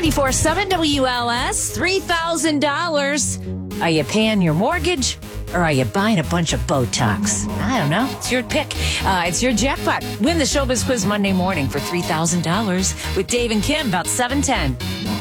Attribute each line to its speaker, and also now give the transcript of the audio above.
Speaker 1: 94.7 WLS, $3,000. Are you paying your mortgage or are you buying a bunch of Botox? I don't know. It's your pick. It's your jackpot. Win the Showbiz Quiz Monday morning for $3,000 with Dave and Kim about 7:10.